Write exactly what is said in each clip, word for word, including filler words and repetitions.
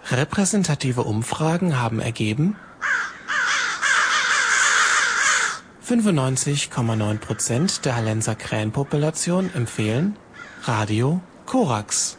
Repräsentative Umfragen haben ergeben, fünfundneunzig Komma neun Prozent der Hallenser Krähenpopulation empfehlen Radio Korax.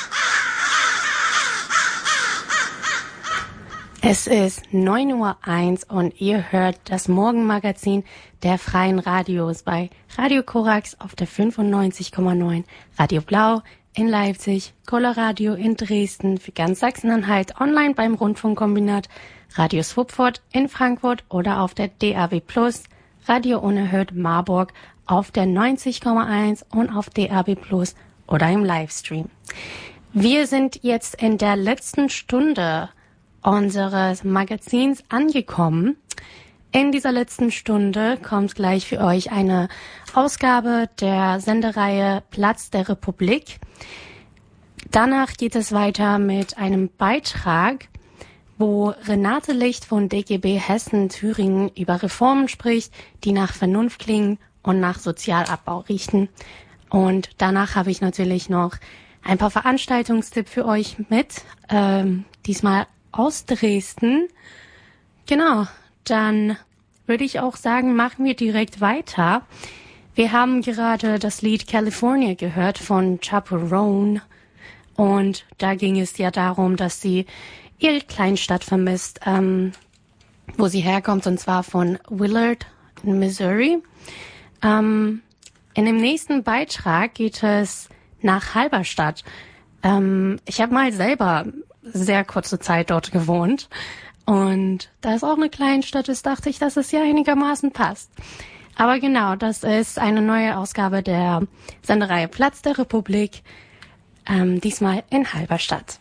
Es ist neun Uhr eins und ihr hört das Morgenmagazin der Freien Radios bei Radio Korax auf der fünfundneunzig Komma neun, Radio Blau in Leipzig, Coloradio in Dresden, für ganz Sachsen-Anhalt, online beim Rundfunkkombinat, Radio Swupford in Frankfurt oder auf der D A B Plus, Radio Unerhört Marburg auf der neunzig Komma eins und auf D A B Plus oder im Livestream. Wir sind jetzt in der letzten Stunde unseres Magazins angekommen. In dieser letzten Stunde kommt gleich für euch eine Ausgabe der Sendereihe Platz der Republik. Danach geht es weiter mit einem Beitrag, wo Renate Licht von D G B Hessen Thüringen über Reformen spricht, die nach Vernunft klingen und nach Sozialabbau riechen. Und danach habe ich natürlich noch ein paar Veranstaltungstipps für euch mit, ähm, diesmal aus Dresden. Genau, dann würde ich auch sagen, machen wir direkt weiter. Wir haben gerade das Lied California gehört von Chaperone und da ging es ja darum, dass sie ihre Kleinstadt vermisst, ähm, wo sie herkommt, und zwar von Willard in Missouri. Ähm, in dem nächsten Beitrag geht es nach Halberstadt. Ähm, ich habe mal selber sehr kurze Zeit dort gewohnt. Und da es auch eine Kleinstadt ist, dachte ich, dass es ja einigermaßen passt. Aber genau, das ist eine neue Ausgabe der Sendereihe Platz der Republik, ähm, diesmal in Halberstadt.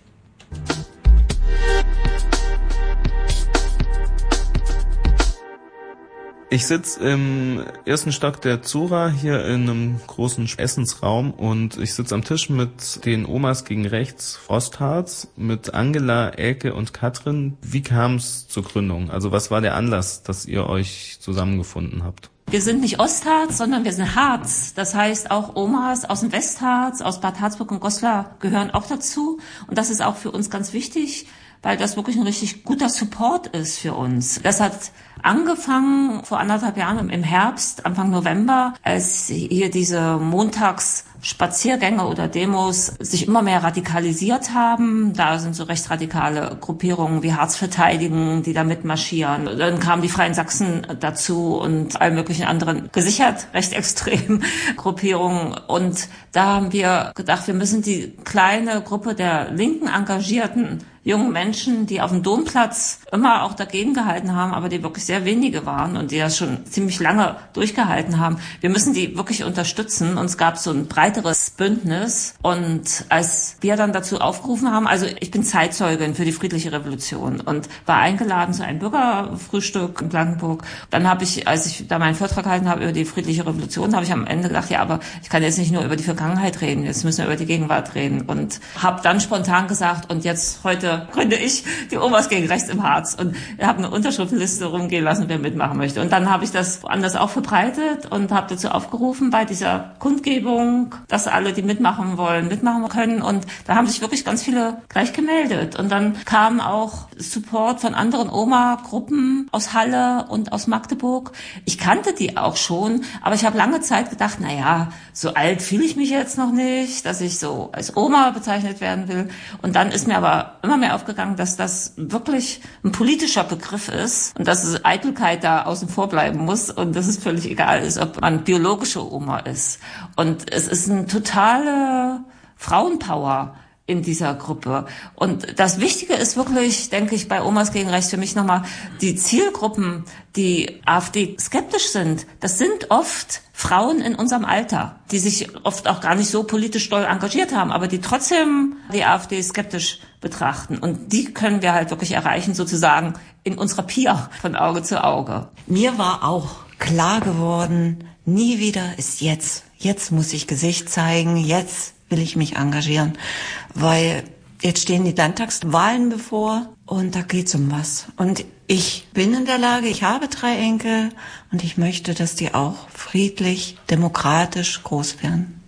Ich sitze im ersten Stock der Zura hier in einem großen Essensraum und ich sitze am Tisch mit den Omas gegen rechts Ostharz, mit Angela, Elke und Katrin. Wie kam es zur Gründung? Also was war der Anlass, dass ihr euch zusammengefunden habt? Wir sind nicht Ostharz, sondern wir sind Harz. Das heißt, auch Omas aus dem Westharz, aus Bad Harzburg und Goslar gehören auch dazu. Und das ist auch für uns ganz wichtig, weil das wirklich ein richtig guter Support ist für uns. Das hat angefangen vor anderthalb Jahren im Herbst, Anfang November, als hier diese Montagsspaziergänge oder Demos sich immer mehr radikalisiert haben. Da sind so rechtsradikale Gruppierungen wie Harz verteidigen, die da mitmarschieren. Dann kamen die Freien Sachsen dazu und all möglichen anderen gesichert rechtsextremen Gruppierungen. Und da haben wir gedacht, wir müssen die kleine Gruppe der linken Engagierten jungen Menschen, die auf dem Domplatz immer auch dagegen gehalten haben, aber die wirklich sehr wenige waren und die das schon ziemlich lange durchgehalten haben. Wir müssen die wirklich unterstützen. Und es gab so ein breiteres Bündnis. Und als wir dann dazu aufgerufen haben, also ich bin Zeitzeugin für die friedliche Revolution und war eingeladen zu einem Bürgerfrühstück in Blankenburg. Dann habe ich, als ich da meinen Vortrag gehalten habe über die friedliche Revolution, habe ich am Ende gedacht, ja, aber ich kann jetzt nicht nur über die Vergangenheit reden, jetzt müssen wir über die Gegenwart reden. Und habe dann spontan gesagt, und jetzt heute gründe ich die Omas gegen Rechts im Harz und habe eine Unterschriftenliste rumgehen lassen, wer mitmachen möchte. Und dann habe ich das woanders auch verbreitet und habe dazu aufgerufen bei dieser Kundgebung, dass alle, die mitmachen wollen, mitmachen können. Und da haben sich wirklich ganz viele gleich gemeldet. Und dann kam auch Support von anderen Oma-Gruppen aus Halle und aus Magdeburg. Ich kannte die auch schon, aber ich habe lange Zeit gedacht, na ja, so alt fühle ich mich jetzt noch nicht, dass ich so als Oma bezeichnet werden will. Und dann ist mir aber immer mehr aufgegangen, dass das wirklich ein politischer Begriff ist und dass Eitelkeit da außen vor bleiben muss und dass es völlig egal ist, ob man biologische Oma ist. Und es ist eine totale Frauenpower in dieser Gruppe. Und das Wichtige ist wirklich, denke ich, bei Omas gegen Rechts für mich nochmal, die Zielgruppen, die AfD skeptisch sind, das sind oft Frauen in unserem Alter, die sich oft auch gar nicht so politisch doll engagiert haben, aber die trotzdem die AfD skeptisch betrachten. Und die können wir halt wirklich erreichen, sozusagen in unserer Pia von Auge zu Auge. Mir war auch klar geworden, nie wieder ist jetzt. Jetzt muss ich Gesicht zeigen, jetzt will ich mich engagieren, weil jetzt stehen die Landtagswahlen bevor und da geht's um was. Und ich bin in der Lage, ich habe drei Enkel und ich möchte, dass die auch friedlich, demokratisch groß werden.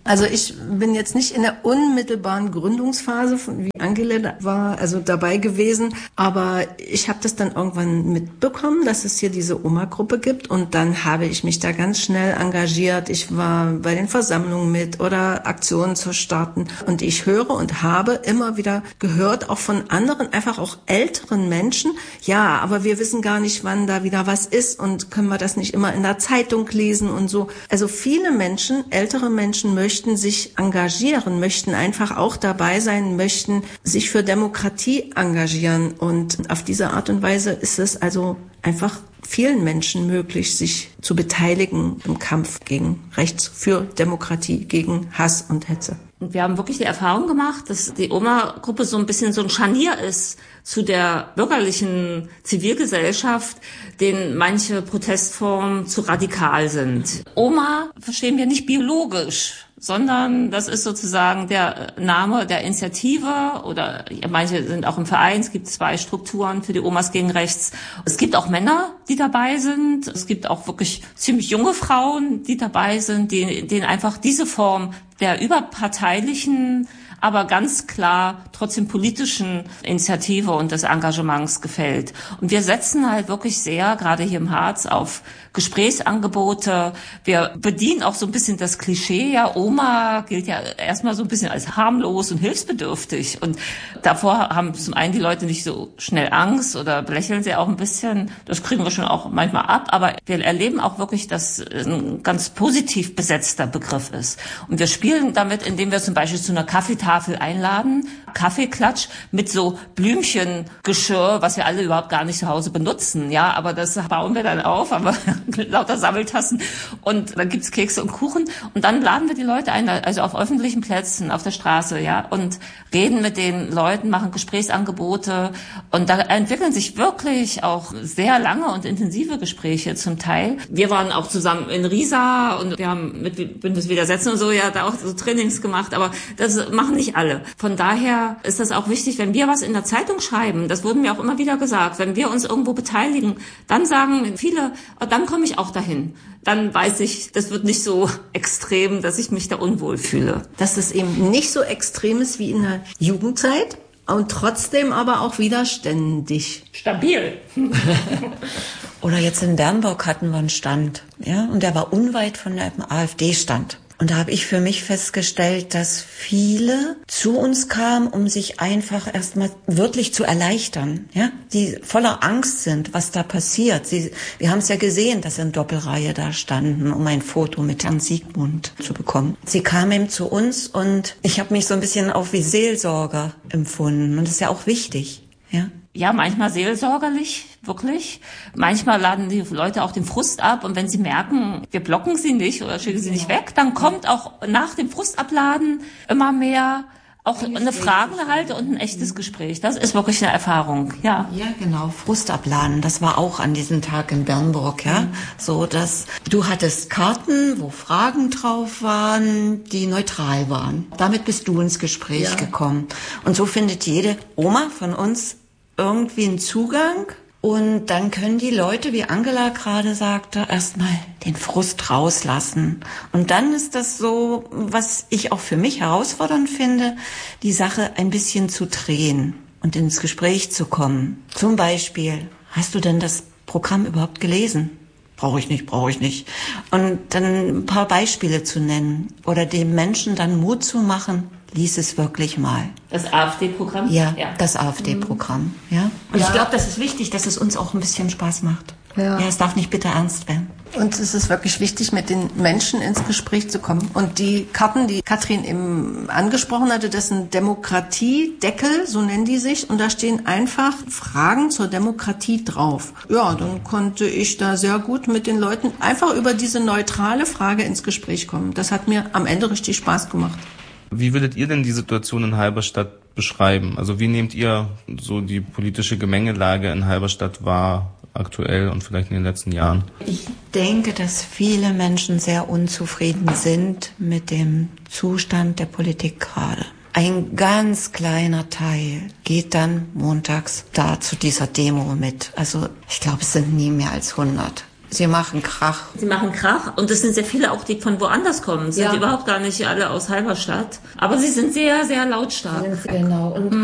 Also ich bin jetzt nicht in der unmittelbaren Gründungsphase, wie Angela war, also dabei gewesen, aber ich habe das dann irgendwann mitbekommen, dass es hier diese Oma-Gruppe gibt und dann habe ich mich da ganz schnell engagiert. Ich war bei den Versammlungen mit oder Aktionen zu starten und ich höre und habe immer wieder gehört, auch von anderen, einfach auch älteren Menschen, ja, aber wir wissen gar nicht, wann da wieder was ist und können wir das nicht immer in der Zeitung lesen und so. Also viele Menschen, ältere Menschen möchten sich engagieren, möchten einfach auch dabei sein, möchten sich für Demokratie engagieren. Und auf diese Art und Weise ist es also einfach vielen Menschen möglich, sich zu beteiligen im Kampf gegen Rechts, für Demokratie, gegen Hass und Hetze. Und wir haben wirklich die Erfahrung gemacht, dass die Oma-Gruppe so ein bisschen so ein Scharnier ist zu der bürgerlichen Zivilgesellschaft, denen manche Protestformen zu radikal sind. Oma verstehen wir nicht biologisch, sondern das ist sozusagen der Name der Initiative oder manche sind auch im Verein. Es gibt zwei Strukturen für die Omas gegen Rechts. Es gibt auch Männer, die dabei sind. Es gibt auch wirklich ziemlich junge Frauen, die dabei sind, die, denen einfach diese Form der überparteilichen, aber ganz klar trotzdem politischen Initiative und des Engagements gefällt. Und wir setzen halt wirklich sehr, gerade hier im Harz, auf Gesprächsangebote. Wir bedienen auch so ein bisschen das Klischee, ja, Oma gilt ja erstmal so ein bisschen als harmlos und hilfsbedürftig. Und davor haben zum einen die Leute nicht so schnell Angst oder belächeln sie auch ein bisschen. Das kriegen wir schon auch manchmal ab. Aber wir erleben auch wirklich, dass es ein ganz positiv besetzter Begriff ist. Und wir spielen damit, indem wir zum Beispiel zu einer Kaffeetafel einladen, Kaffeeklatsch mit so Blümchengeschirr, was wir alle überhaupt gar nicht zu Hause benutzen. Ja, aber das bauen wir dann auf, aber lauter Sammeltassen und dann gibt's Kekse und Kuchen und dann laden wir die Leute ein, also auf öffentlichen Plätzen, auf der Straße, ja, und reden mit den Leuten, machen Gesprächsangebote und da entwickeln sich wirklich auch sehr lange und intensive Gespräche zum Teil. Wir waren auch zusammen in Riesa und wir haben mit Bündnis Widersetzen und so ja da auch so Trainings gemacht, aber das machen nicht alle. Von daher ist das auch wichtig, wenn wir was in der Zeitung schreiben, das wurden mir auch immer wieder gesagt, wenn wir uns irgendwo beteiligen, dann sagen viele, oh, dann komme ich auch dahin. Dann weiß ich, das wird nicht so extrem, dass ich mich da unwohl fühle. Dass es eben nicht so extrem ist wie in der Jugendzeit und trotzdem aber auch widerständig. Stabil. Oder jetzt in Bernburg hatten wir einen Stand, ja, und der war unweit von einem AfD-Stand. Und da habe ich für mich festgestellt, dass viele zu uns kamen, um sich einfach erstmal wirklich zu erleichtern, ja, die voller Angst sind, was da passiert. Sie, wir haben es ja gesehen, dass sie in Doppelreihe da standen, um ein Foto mit Herrn Siegmund zu bekommen. Sie kamen eben zu uns und ich habe mich so ein bisschen auch wie Seelsorger empfunden. Und das ist ja auch wichtig, ja. Ja, manchmal seelsorgerlich, wirklich. Manchmal laden die Leute auch den Frust ab und wenn sie merken, wir blocken sie nicht oder schicken sie nicht weg, dann kommt auch nach dem Frustabladen immer mehr auch eine Fragenhalte und ein echtes Gespräch. Das ist wirklich eine Erfahrung, ja. Ja, genau. Frustabladen, das war auch an diesem Tag in Bernburg, ja. So, dass du hattest Karten, wo Fragen drauf waren, die neutral waren. Damit bist du ins Gespräch ja. gekommen. Und so findet jede Oma von uns irgendwie einen Zugang und dann können die Leute, wie Angela gerade sagte, erstmal den Frust rauslassen. Und dann ist das so, was ich auch für mich herausfordernd finde, die Sache ein bisschen zu drehen und ins Gespräch zu kommen. Zum Beispiel, hast du denn das Programm überhaupt gelesen? Brauche ich nicht, brauche ich nicht. Und dann ein paar Beispiele zu nennen oder dem Menschen dann Mut zu machen, lies es wirklich mal. Das AfD-Programm? Ja, ja. das AfD-Programm. Ja. Und ja. ich glaube, das ist wichtig, dass es uns auch ein bisschen Spaß macht. Ja. ja, es darf nicht bitter ernst werden. Und es ist wirklich wichtig, mit den Menschen ins Gespräch zu kommen. Und die Karten, die Katrin eben angesprochen hatte, das sind Demokratiedeckel, so nennen die sich. Und da stehen einfach Fragen zur Demokratie drauf. Ja, dann konnte ich da sehr gut mit den Leuten einfach über diese neutrale Frage ins Gespräch kommen. Das hat mir am Ende richtig Spaß gemacht. Wie würdet ihr denn die Situation in Halberstadt beschreiben? Also wie nehmt ihr so die politische Gemengelage in Halberstadt wahr, aktuell und vielleicht in den letzten Jahren? Ich denke, dass viele Menschen sehr unzufrieden sind mit dem Zustand der Politik gerade. Ein ganz kleiner Teil geht dann montags da zu dieser Demo mit. Also ich glaube, es sind nie mehr als hundert. Sie machen Krach. Sie machen Krach und es sind sehr viele auch, die von woanders kommen. Sind Ja. überhaupt gar nicht alle aus Halberstadt. Aber sie sind sehr, sehr lautstark. Genau. Und